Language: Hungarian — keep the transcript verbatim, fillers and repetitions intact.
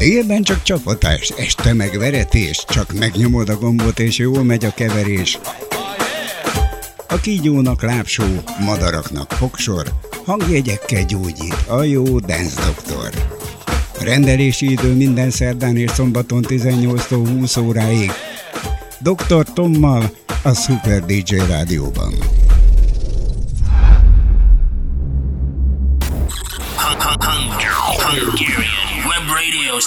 Délben csak csapatás, este meg veretés, csak megnyomod a gombot és jól megy a keverés. A kígyónak lábsó, madaraknak fogsor, hangjegyekkel gyógyít a jó Dance Doktor. A rendelési idő minden szerdán és szombaton tizennyolctól húsz óráig. doktor Tommal a Super dé dzsé Rádióban. Hungarian Web Radio